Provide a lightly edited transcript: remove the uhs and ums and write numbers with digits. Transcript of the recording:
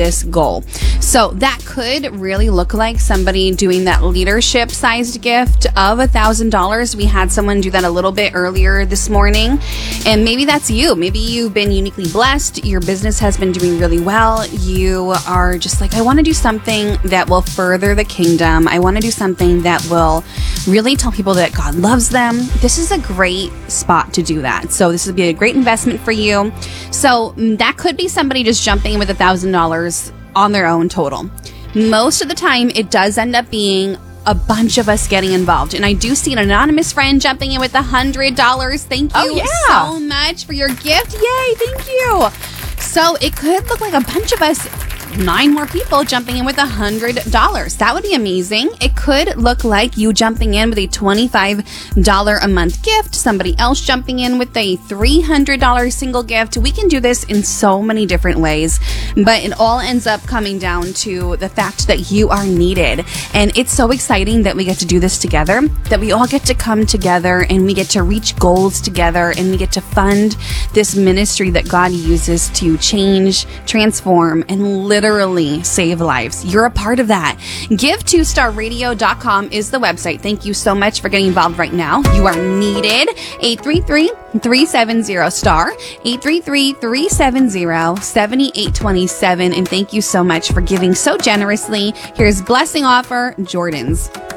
this goal. So that could really look like somebody doing that leadership sized gift of $1,000. We had someone do that a little bit earlier this morning, and maybe that's you. Maybe you've been uniquely blessed. Your business has been doing really well. You are just like, I want to do something that will further the kingdom. I want to do something that will really tell people that God loves them. This is a great spot to do that. So this would be a great investment for you. So that could be somebody just jumping in with $1,000 on their own total. Most of the time, it does end up being a bunch of us getting involved. And I do see an anonymous friend jumping in with $100. Thank you so much for your gift. Yay, thank you. So it could look like a bunch of us, 9 more people jumping in with $100. That would be amazing. It could look like you jumping in with a $25 a month gift, somebody else jumping in with a $300 single gift. We can do this in so many different ways, but it all ends up coming down to the fact that you are needed. And it's so exciting that we get to do this together, that we all get to come together and we get to reach goals together, and we get to fund this ministry that God uses to change, transform, and literally save lives. You're a part of that. Give2starradio.com is the website. Thank you so much for getting involved right now. You are needed. 833-370-STAR, 833-370-7827. And thank you so much for giving so generously. Here's Blessing Offer, Jordan's.